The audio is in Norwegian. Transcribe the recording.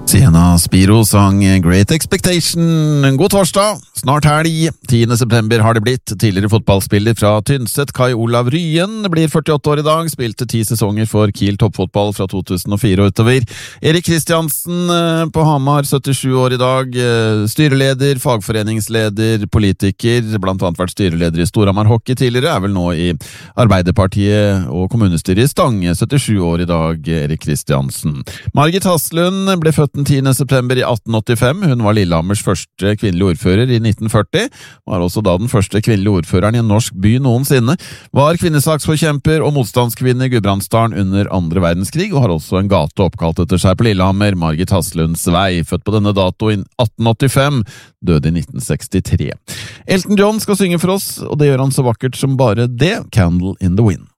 Sienna Spiro sang Great Expectation. God torsdag, snart helg. 10. september har det blitt. Tidligere fotballspiller fra Tynset, Kai Olav Ryen, blir 48 år i dag. Spilte 10 sesonger for Kiel toppfotball fra 2004 og utover. Erik Kristiansen på Hamar, 77 år i dag. Styreleder, fagforeningsleder, politiker. Blant annet vært styreleder i Storhamar Hockey tidligere. Er vel nå i Arbeiderpartiet og kommunestyret i Stange. 77 år i dag, Erik Kristiansen. Margit Haslund ble født den 10. september i 1885. Hun var Lillehammers første kvinnelige ordfører i 1940. Var også da den første kvinnelige ordføreren i en norsk by noensinne. Var kvinnesaksforkjemper og motstandskvinne i Gudbrandsdalen under andre verdenskrig, og har også en gate oppkalt etter seg på Lillehammer, Margit Haslunds vei. Født på denne dato i 1885, døde i 1963. Elton John skal synge for oss, og det gjør han så vakkert som bare det. Candle in the Wind.